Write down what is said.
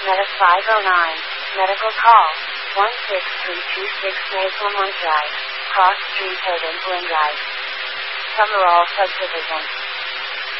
Meta 509. Medical call. 16326 Mayflower Drive. Cross Street Hayden Glen Drive. Cover all subdivisions.